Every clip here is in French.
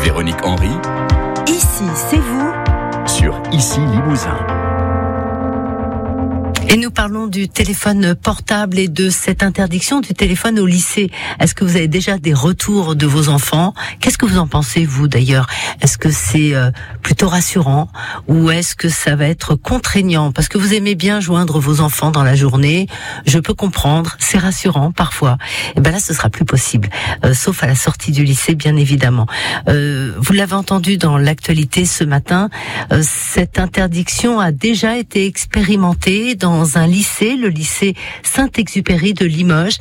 Véronique Henry. Ici, c'est vous. Sur Ici Limousin. Et nous parlons du téléphone portable et de cette interdiction du téléphone au lycée. Est-ce que vous avez déjà des retours de vos enfants ? Qu'est-ce que vous en pensez, vous, d'ailleurs ? Est-ce que c'est plutôt rassurant ou est-ce que ça va être contraignant ? Parce que vous aimez bien joindre vos enfants dans la journée. Je peux comprendre, c'est rassurant parfois. Et ben là, ce sera plus possible, sauf à la sortie du lycée, bien évidemment. Vous l'avez entendu dans l'actualité ce matin, cette interdiction a déjà été expérimentée dans un lycée, le lycée Saint-Exupéry de Limoges.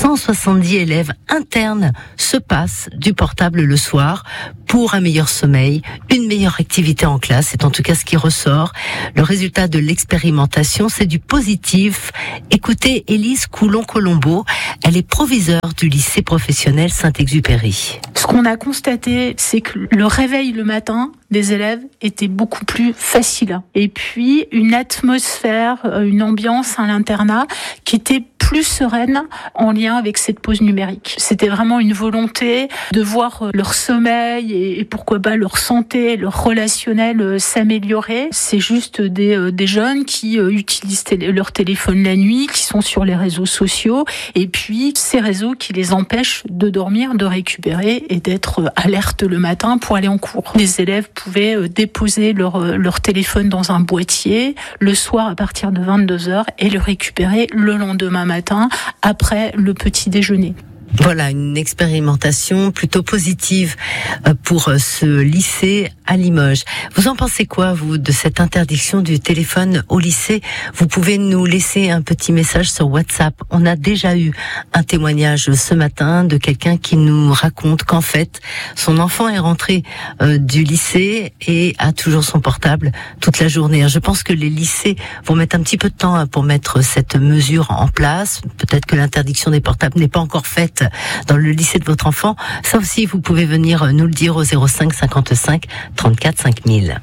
170 élèves internes se passent du portable le soir pour un meilleur sommeil, une meilleure activité en classe. C'est en tout cas ce qui ressort. Le résultat de l'expérimentation, c'est du positif. Écoutez Élise Coulon-Colombo, elle est proviseure du lycée professionnel Saint-Exupéry. Ce qu'on a constaté, c'est que le réveil le matin des élèves était beaucoup plus facile. Et puis, une atmosphère, une ambiance à l'internat qui était plus sereine en lien avec cette pause numérique. C'était vraiment une volonté de voir leur sommeil et pourquoi pas leur santé, leur relationnel s'améliorer. C'est juste des jeunes qui utilisent leur téléphone la nuit, qui sont sur les réseaux sociaux, et puis ces réseaux qui les empêchent de dormir, de récupérer et d'être alertes le matin pour aller en cours. Les élèves pouvaient déposer leur téléphone dans un boîtier le soir à partir de 22h et le récupérer le lendemain matin après le petit déjeuner. Voilà, une expérimentation plutôt positive pour ce lycée à Limoges. Vous en pensez quoi, vous, de cette interdiction du téléphone au lycée ? Vous pouvez nous laisser un petit message sur WhatsApp. On a déjà eu un témoignage ce matin de quelqu'un qui nous raconte qu'en fait, son enfant est rentré du lycée et a toujours son portable toute la journée. Je pense que les lycées vont mettre un petit peu de temps pour mettre cette mesure en place. Peut-être que l'interdiction des portables n'est pas encore faite dans le lycée de votre enfant. Ça aussi, vous pouvez venir nous le dire au 05 55 34 5000.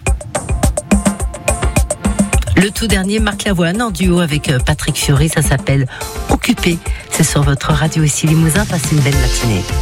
Le tout dernier, Marc Lavoine, en duo avec Patrick Fiori, ça s'appelle Occupé. C'est sur votre radio Ici Limousin. Passez une belle matinée.